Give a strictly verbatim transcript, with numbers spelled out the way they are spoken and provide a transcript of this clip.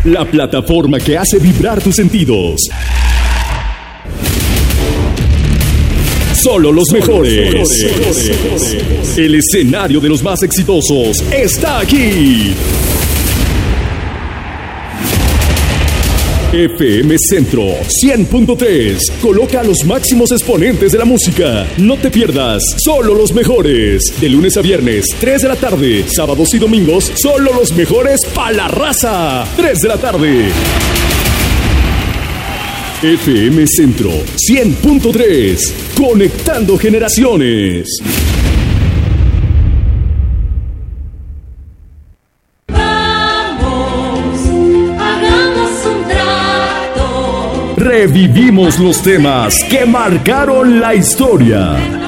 la plataforma que hace vibrar tus sentidos. Solo los mejores. mejores. El escenario de los más exitosos está aquí. F M Centro cien punto tres coloca a los máximos exponentes de la música. No te pierdas Solo los Mejores. De lunes a viernes, tres de la tarde. Sábados y domingos, solo los mejores pa' la raza. tres de la tarde. F M Centro cien punto tres. Conectando generaciones. Revivimos los temas que marcaron la historia.